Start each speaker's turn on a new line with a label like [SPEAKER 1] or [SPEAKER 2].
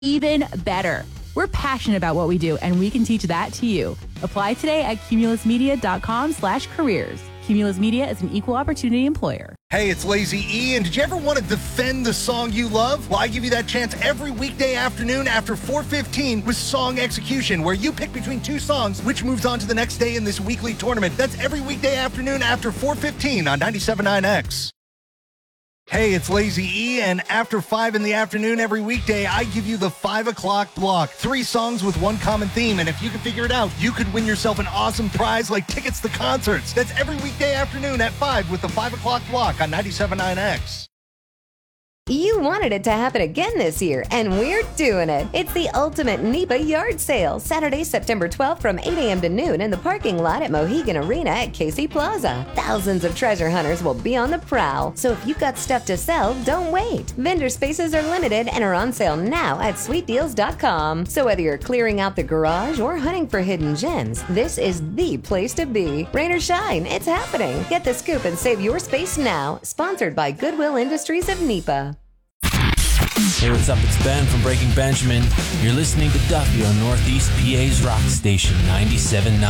[SPEAKER 1] even better. We're passionate about what we do, and we can teach that to you. Apply today at cumulusmedia.com/careers. Cumulus Media is an equal opportunity employer.
[SPEAKER 2] Hey, it's Lazy E, and did you ever want to defend the song you love? Well, I give you that chance every weekday afternoon after 4:15 with Song Execution, where you pick between two songs, which moves on to the next day in this weekly tournament. That's every weekday afternoon after 4:15 on 97.9 X. Hey, it's Lazy E, and after 5 in the afternoon every weekday, I give you the 5 o'clock block. 3 songs with one common theme, and if you can figure it out, you could win yourself an awesome prize like tickets to concerts. That's every weekday afternoon at 5 with the 5 o'clock block on 97.9 X.
[SPEAKER 3] You wanted it to happen again this year, and we're doing it. It's the ultimate NEPA yard sale, Saturday, September 12th from 8 a.m. to noon in the parking lot at Mohegan Arena at Casey Plaza. Thousands of treasure hunters will be on the prowl, so if you've got stuff to sell, don't wait. Vendor spaces are limited and are on sale now at sweetdeals.com. So whether you're clearing out the garage or hunting for hidden gems, this is the place to be. Rain or shine, it's happening. Get the scoop and save your space now. Sponsored by Goodwill Industries of NEPA.
[SPEAKER 4] Hey, what's up? It's Ben from Breaking Benjamin. You're listening to Duffy on Northeast PA's rock station 97.9.